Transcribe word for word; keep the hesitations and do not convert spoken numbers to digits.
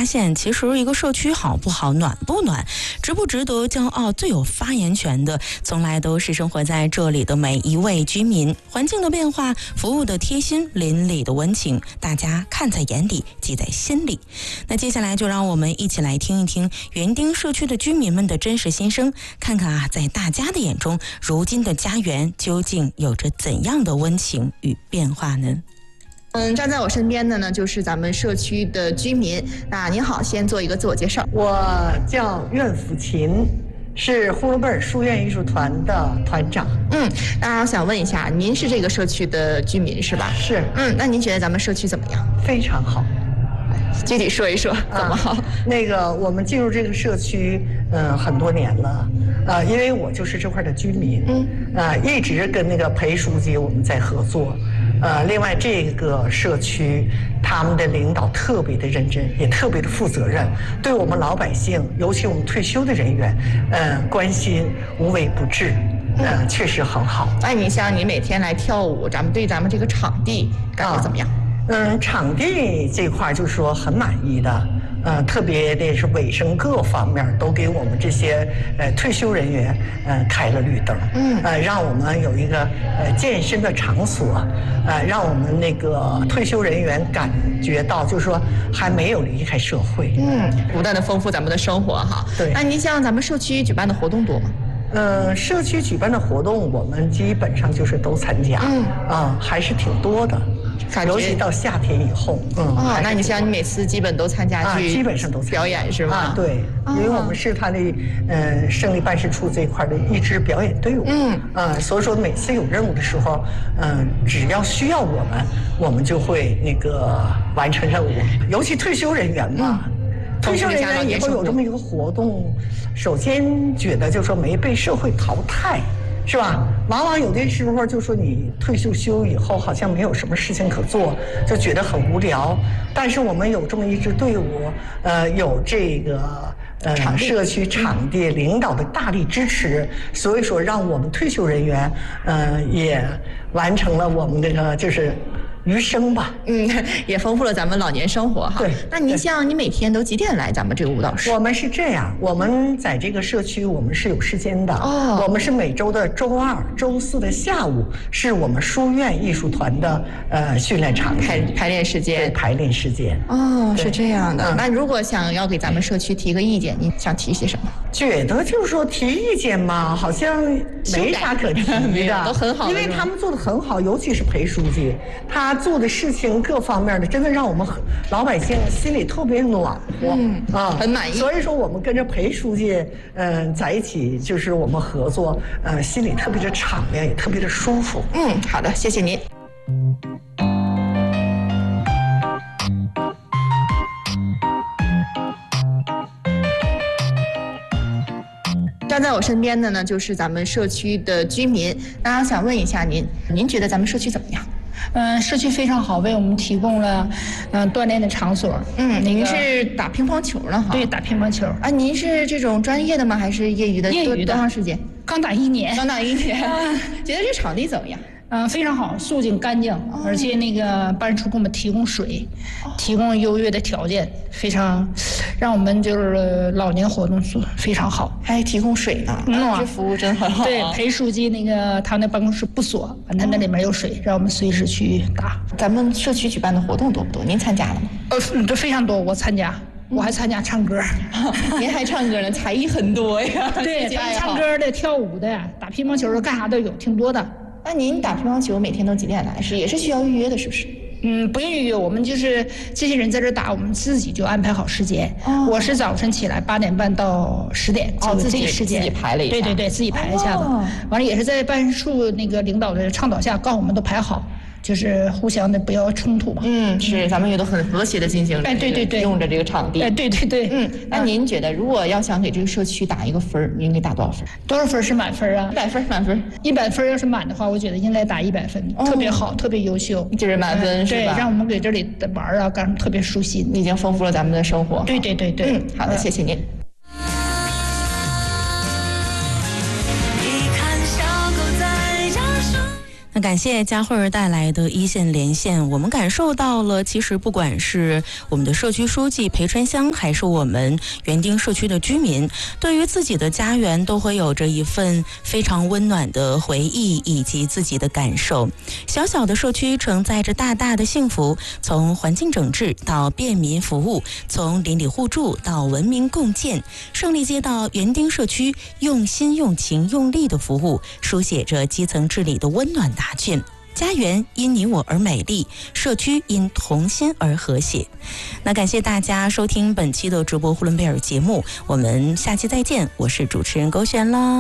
发现，其实一个社区好不好、暖不暖、值不值得骄傲，最有发言权的，从来都是生活在这里的每一位居民。环境的变化，服务的贴心，邻里的温情，大家看在眼里，记在心里。那接下来就让我们一起来听一听园丁社区的居民们的真实心声，看看啊，在大家的眼中，如今的家园究竟有着怎样的温情与变化呢？ 嗯，站在我身边的呢，就是咱们社区的居民。那您好，先做一个自我介绍。 我叫苑抚琴，是呼伦贝尔书院艺术团的团长。 嗯，那我想问一下，您是这个社区的居民是吧？ 是。 嗯，那您觉得咱们社区怎么样？ 非常好。 具体说一说怎么好？ 啊、那个，我们进入这个社区，嗯，很多年了，呃，因为我就是这块的居民，嗯，呃，一直跟那个裴书记我们在合作，呃，另外这个社区他们的领导特别的认真，也特别的负责任，对我们老百姓，尤其我们退休的人员，呃，关心无微不至，呃，确实很好。 哎，你像你每天来跳舞，咱们对咱们这个场地感觉怎么样？啊嗯，场地这块就是说很满意的，呃，特别的是卫生各方面都给我们这些呃退休人员呃开了绿灯，嗯，呃，让我们有一个呃健身的场所，呃，让我们那个退休人员感觉到就是说还没有离开社会， 嗯，不断的丰富咱们的生活哈。 对， 那您像咱们社区举办的活动多吗？ 呃，社区举办的活动我们基本上就是都参加，嗯，啊，还是挺多的。尤其到夏天以后，嗯， 哦，那你像你每次基本都参加去， 啊，基本上都参加表演是吗？ 啊，对，因为我们是他的呃胜利办事处这一块的一支表演队伍，嗯，啊，所以说每次有任务的时候，嗯，只要需要我们，我们就会那个完成任务。尤其退休人员嘛，嗯、退休人员以后有这么一个活动，首先觉得就是说没被社会淘汰。是吧？往往有的时候就说你退休休以后好像没有什么事情可做，就觉得很无聊。但是我们有这么一支队伍，呃，有这个呃社区场地领导的大力支持，所以说让我们退休人员，呃，也完成了我们这个就是余生吧， 嗯，也丰富了咱们老年生活哈。 对， 那您像你每天都几点来咱们这个舞蹈室？ 我们是这样，我们在这个社区我们是有时间的哦。我们是每周的周二、周四的下午，是我们书院艺术团的呃训练场排排练时间。 对，排练时间。 哦，是这样的。嗯、那如果想要给咱们社区提个意见，你想提些什么？ 觉得就是说提意见嘛，好像没啥可提的， 都很好， 因为他们做的很好，尤其是裴书记，他做的事情各方面的，真的让我们老百姓心里特别暖和，嗯啊， 很满意。 所以说我们跟着裴书记，嗯、呃，在一起就是我们合作，呃，心里特别的敞亮，也特别的舒服。 嗯，好的，谢谢您。站在我身边的呢，就是咱们社区的居民。那想问一下您，您觉得咱们社区怎么样？ 嗯，社区非常好，为我们提供了嗯、呃、锻炼的场所。 嗯，那个、您是打乒乓球呢？哈， 对，打乒乓球。 啊，您是这种专业的吗？还是业余的？ 业余的。 多长时间？ 刚打一年。 刚打一年。觉得这场地怎么样？ 嗯，非常好，肃静干净，哦、而且那个办事处给我们提供水，哦、提供优越的条件，非常让我们就是老年活动非常好， 还提供水呢，嗯、这服务真很好。 对，裴书记那个他那办公室不锁，他那里面有水，让我们随时去打。 咱们社区举办的活动多不多？您参加了吗？ 呃，这非常多，我参加。我还参加唱歌， 您还唱歌呢，才艺很多呀。 对，唱歌的、跳舞的、打乒乓球的，干啥都有，挺多的。 那您打乒乓球每天都几点来？是也是需要预约的，是不是？ 嗯，不用预约，我们就是这些人在这打，我们自己就安排好时间。哦、我是早晨起来八点半到十点， 哦， 自己时间自己排了一下。 对对对，自己排一下子。哦、完了也是在办事处那个领导的倡导下，告诉我们都排好。就是互相的不要冲突嘛。 嗯，是，咱们也都很和谐的进行。 哎，对对对， 用着这个场地。 哎，对对对。 嗯，那您觉得，如果要想给这个社区打一个分，您给打多少分？ 多少分是满分啊？ 一百分，满分。 一百分要是满的话，我觉得应该打一百分，哦、特别好，特别优秀。 就是满分是吧？ 对，让我们给这里的玩啊，干什么特别舒心， 已经丰富了咱们的生活。 对对对对。 嗯，好的，谢谢您。 那感谢佳慧儿带来的一线连线，我们感受到了，其实不管是我们的社区书记裴川香，还是我们园丁社区的居民，对于自己的家园都会有着一份非常温暖的回忆以及自己的感受。小小的社区承载着大大的幸福，从环境整治到便民服务，从邻里互助到文明共建，胜利街道园丁社区用心用情用力的服务，书写着基层治理的温暖答卷。家园因你我而美丽，社区因同心而和谐。那感谢大家收听本期的直播呼伦贝尔节目，我们下期再见，我是主持人勾璇啦。